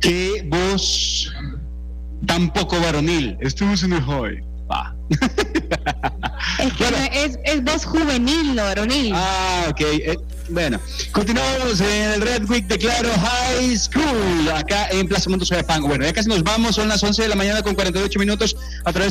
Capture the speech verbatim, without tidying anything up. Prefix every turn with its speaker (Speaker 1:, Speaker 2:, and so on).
Speaker 1: Qué voz tan poco varonil. Estamos en el hoy. Ah.
Speaker 2: Es que
Speaker 1: Bueno.
Speaker 2: no, es, es voz juvenil, no varonil.
Speaker 1: Ah, ok. Eh, bueno, continuamos en el Red Week de Claro High School, acá en Plaza Montes de Pango. Bueno, ya casi nos vamos, son las once de la mañana con cuarenta y ocho minutos a través